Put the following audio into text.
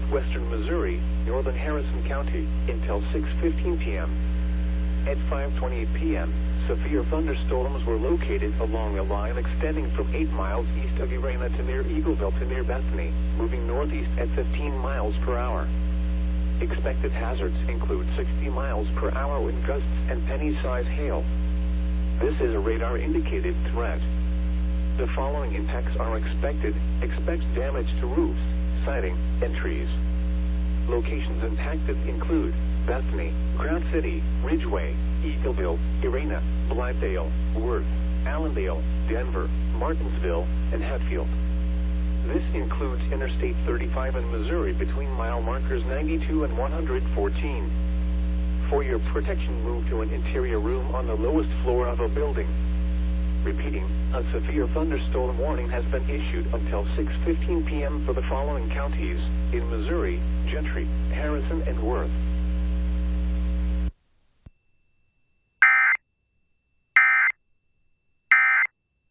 southwestern Missouri, northern Harrison County, until 6:15 p.m. At 5:28 p.m., severe thunderstorms were located along a line extending from 8 miles east of Irena to near Eagleville to near Bethany, moving northeast at 15 miles per hour. Expected hazards include 60 miles per hour wind gusts and penny-size hail. This is a radar-indicated threat. The following impacts are expected. Expect damage to roofs, siding, and trees. Locations impacted include Bethany, Crown City, Ridgeway, Eagleville, Irena, Blythedale, Worth, Allendale, Denver, Martinsville, and Hatfield. This includes Interstate 35 in Missouri between mile markers 92 and 114. For your protection, move to an interior room on the lowest floor of a building. Repeating, a severe thunderstorm warning has been issued until 6:15 p.m. for the following counties in Missouri: Gentry, Harrison, and Worth.